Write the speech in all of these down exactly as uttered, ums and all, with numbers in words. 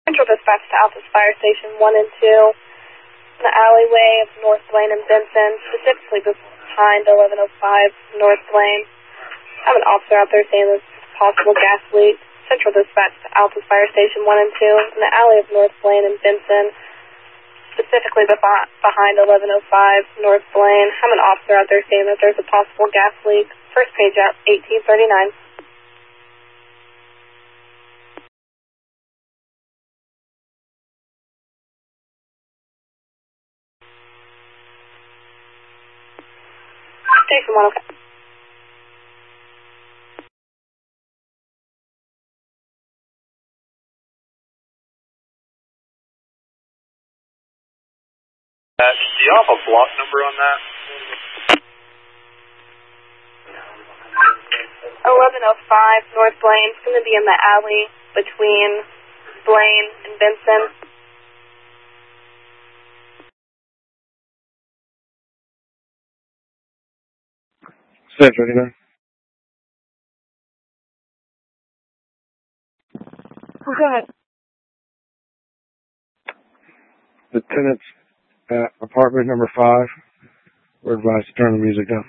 Central dispatch to Altus Fire Station one and two, in the alleyway of North Lane and Benson, specifically behind eleven oh five North Lane. I have an officer out there saying there's a possible gas leak. Central dispatch to Altus Fire Station one and two, in the alley of North Lane and Benson, specifically behind eleven oh five North Lane. I have an officer out there saying that there's a possible gas leak. First page out, eighteen thirty-nine. Station one, okay. Uh, do you have a block number on that? eleven oh five North Lane. It's going to be in the alley between Blaine and Benson. Central, you know. Oh, go ahead. The tenants at apartment number five were advised to turn the music down.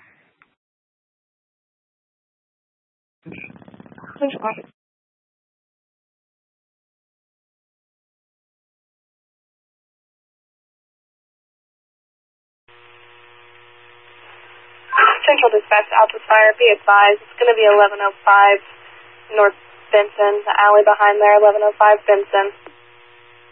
Central. Central dispatch to Altus Fire, be advised, it's going to be eleven oh five North Benson, the alley behind there, eleven oh five Benson.